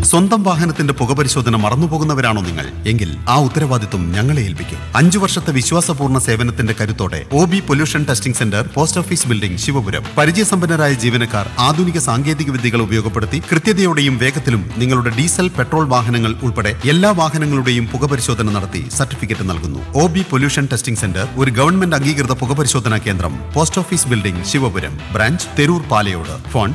സ്വന്തം വാഹനത്തിന്റെ പുകപരിശോധന മറന്നുപോകുന്നവരാണോ നിങ്ങൾ? എങ്കിൽ ആ ഉത്തരവാദിത്വം ഞങ്ങളെ ഏൽപ്പിക്കും. 5 വർഷത്തെ വിശ്വാസപൂർണ്ണ സേവനത്തിന്റെ കരുത്തോടെ OB pollution testing centre, post office building, Sivapuram. പരിചയസമ്പന്നരായ ജീവനക്കാർ ആധുനിക സാങ്കേതിക വിദ്യകൾ ഉപയോഗപ്പെടുത്തി കൃത്യതയോടെയും വേഗത്തിലും നിങ്ങളുടെ ഡീസൽ, പെട്രോൾ വാഹനങ്ങൾ ഉൾപ്പെടെ എല്ലാ വാഹനങ്ങളുടെയും പുകപരിശോധന നടത്തി സർട്ടിഫിക്കറ്റ് നൽകുന്നു. OB പൊല്യൂഷൻ ടെസ്റ്റിംഗ് സെന്റർ ഒരു ഗവൺമെന്റ് അംഗീകൃത പുകപരിശോധനാ കേന്ദ്രം. Post office building, Sivapuram. Branch Theroor Palayode. Phone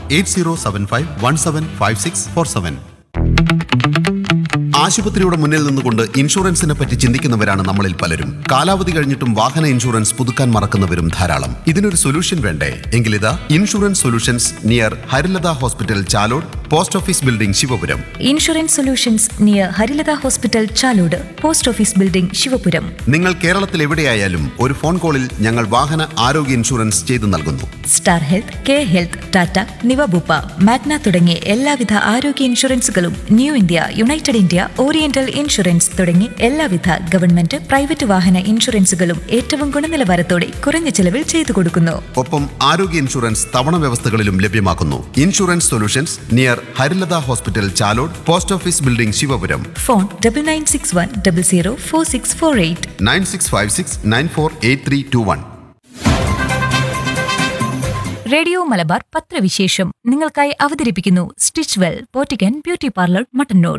8075175647. ആശുപത്രിയുടെ മുന്നിൽ നിന്നുകൊണ്ട് ഇൻഷുറൻസിനെ പറ്റി ചിന്തിക്കുന്നവരാണ് നമ്മളിൽ പലരും. കാലാവധി കഴിഞ്ഞിട്ടും വാഹന ഇൻഷുറൻസ് പുതുക്കാൻ മറക്കുന്നവരും ധാരാളം. ഇതിനൊരു സൊല്യൂഷൻ വേണ്ടേ? എങ്കിലിതാ insurance solutions near Harilatha hospital, Chalode, post office building, Sivapuram. Insurance solutions near Harilatha hospital, Chalode, post office building, Sivapuram. നിങ്ങൾ കേരളത്തിൽ എവിടെയായാലും ഒരു ഫോൺ കോളിൽ ഞങ്ങൾ വാഹന ആരോഗ്യ ഇൻഷുറൻസ് ചെയ്തു നൽകുന്നു. Star health, K health, Tata, Niva Bupa, Magna തുടങ്ങിയ എല്ലാവിധ ആരോഗ്യ ഇൻഷുറൻസുകളും new India, United India, oriental insurance തുടങ്ങി എല്ലാവിധ ഗവൺമെന്റ്, പ്രൈവറ്റ് വാഹന ഇൻഷുറൻസുകളും ഏറ്റവും ഗുണനിലവാരത്തോടെ കുറഞ്ഞ ചെലവിൽ ചെയ്തു കൊടുക്കുന്നു. ഒപ്പം ആരോഗ്യ ഇൻഷുറൻസ് തവണ വ്യവസ്ഥകളിലും ലഭ്യമാക്കുന്നു. Insurance solutions near Harilatha hospital, Chalode, post office building, Sivapuram. Phone 9961004648 9656948321. Radio Malabar പത്രവിശേഷം നിങ്ങൾക്കായി അവതരിപ്പിക്കുന്നു stitch well, പോറ്റിക്കൻ beauty parlour, Mattannur.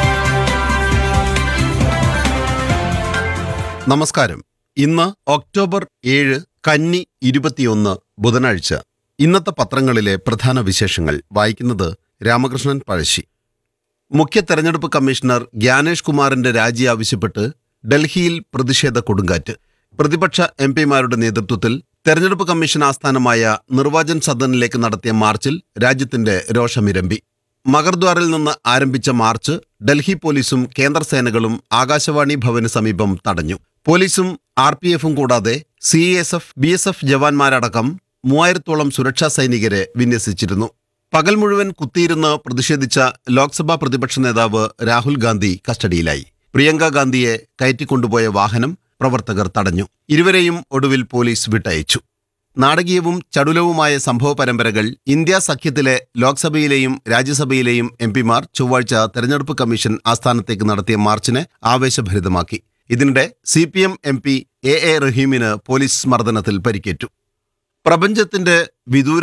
നമസ്കാരം. ഇന്ന് ഒക്ടോബർ 7, കന്നി 21, ബുധനാഴ്ച. ഇന്നത്തെ പത്രങ്ങളിലെ പ്രധാന വിശേഷങ്ങൾ വായിക്കുന്നത് രാമകൃഷ്ണൻ പഴശ്ശി. മുഖ്യ തെരഞ്ഞെടുപ്പ് കമ്മീഷണർ ഗ്യാനേഷ് കുമാറിന്റെ രാജി ആവശ്യപ്പെട്ട് ഡൽഹിയിൽ പ്രതിഷേധ കൊടുങ്കാറ്റ്. പ്രതിപക്ഷ MP-മാരുടെ നേതൃത്വത്തിൽ തെരഞ്ഞെടുപ്പ് കമ്മീഷൻ ആസ്ഥാനമായ നിർവാചൻ സദനിലേക്ക് നടത്തിയ മാർച്ചിൽ രാജ്യത്തിന്റെ രോഷമിരമ്പി. മഗർദ്വാറിൽ നിന്ന് ആരംഭിച്ച മാർച്ച് ഡൽഹി പോലീസും കേന്ദ്രസേനകളും ആകാശവാണി ഭവന് സമീപം തടഞ്ഞു. പോലീസും RPF-ഉം കൂടാതെ CSF, BSF ജവാന്മാരടക്കം 3000-ഓളം സുരക്ഷാ സൈനികരെ വിന്യസിച്ചിരുന്നു. പകൽ മുഴുവൻ കുത്തിയിരുന്ന് പ്രതിഷേധിച്ച ലോക്സഭാ പ്രതിപക്ഷ നേതാവ് രാഹുൽ ഗാന്ധി കസ്റ്റഡിയിലായി. പ്രിയങ്ക ഗാന്ധിയെ കയറ്റിക്കൊണ്ടുപോയ വാഹനം പ്രവർത്തകർ തടഞ്ഞു. ഇരുവരെയും ഒടുവിൽ പോലീസ് വിട്ടയച്ചു. നാടകീയവും ചടുലവുമായ സംഭവ പരമ്പരകൾ ഇന്ത്യ സഖ്യത്തിലെ ലോക്സഭയിലെയും രാജ്യസഭയിലെയും MP-മാർ ചൊവ്വാഴ്ച തെരഞ്ഞെടുപ്പ് കമ്മീഷൻ ആസ്ഥാനത്തേക്ക് നടത്തിയ മാർച്ചിനെ ആവേശഭരിതമാക്കി. ഇതിനിടെ CPM MP AA റഹീമിന് പോലീസ് മർദ്ദനത്തിൽ പരിക്കേറ്റു. പ്രപഞ്ചത്തിന്റെ വിദൂര